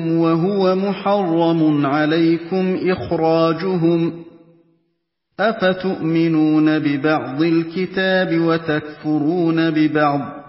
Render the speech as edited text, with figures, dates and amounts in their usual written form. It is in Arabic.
وهو محرم عليكم إخراجهم أفتؤمنون ببعض الكتاب وتكفرون ببعض